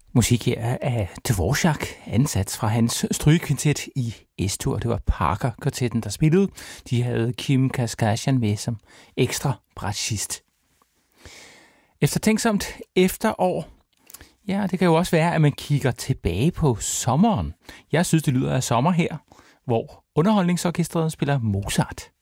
Musik her af Dvorak, ansats fra hans strygekvintet i S-tur. Det var Parker-kvartetten, der spillede. De havde Kim Kaskasian med som ekstra bratschist. Eftertænksomt efterår. Ja, det kan jo også være, at man kigger tilbage på sommeren. Jeg synes, det lyder af sommer her, hvor Underholdningsorkestret spiller Mozart.